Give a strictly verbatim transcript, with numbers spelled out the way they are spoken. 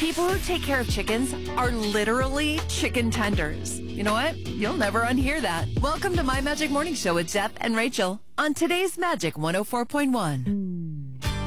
People who take care of chickens are literally chicken tenders. You know what? You'll never unhear that. Welcome to My Magic Morning Show with Jeff and Rachel on today's Magic one oh four point one.